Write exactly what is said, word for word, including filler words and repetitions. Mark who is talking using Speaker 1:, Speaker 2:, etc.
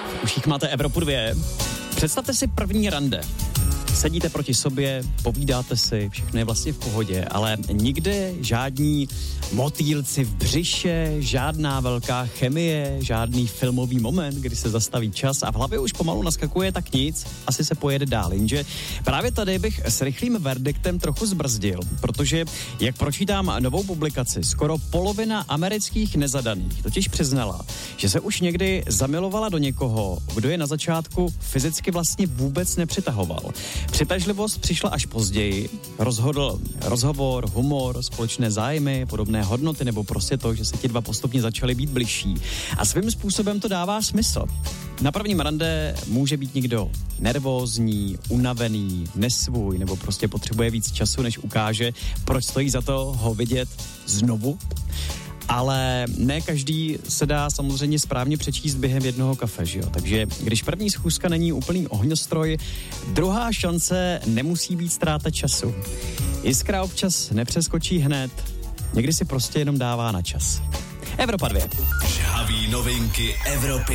Speaker 1: Už jich máte Evropu dvě. Představte si první rande. Sedíte proti sobě, povídáte si, všechno je vlastně v pohodě, ale nikde žádní motýlci v břiše, žádná velká chemie, žádný filmový moment, kdy se zastaví čas a v hlavě už pomalu naskakuje, tak nic, asi se pojede dál. Jenže právě tady bych s rychlým verdiktem trochu zbrzdil, protože jak pročítám novou publikaci, skoro polovina amerických nezadaných totiž přiznala, že se už někdy zamilovala do někoho, kdo je na začátku fyzicky vlastně vůbec nepřitahoval. Přitažlivost přišla až později, rozhodl rozhovor, humor, společné zájmy, podobné hodnoty nebo prostě to, že se ti dva postupně začali být bližší. A svým způsobem to dává smysl. Na prvním rande může být někdo nervózní, unavený, nesvůj nebo prostě potřebuje víc času, než ukáže, proč stojí za to ho vidět znovu. Ale ne každý se dá samozřejmě správně přečíst během jednoho kafe, že jo? Takže když první schůzka není úplný ohňostroj, druhá šance nemusí být ztráta času. Jiskra občas nepřeskočí hned, někdy si prostě jenom dává na čas. Evropa dvě.
Speaker 2: Žhaví novinky Evropy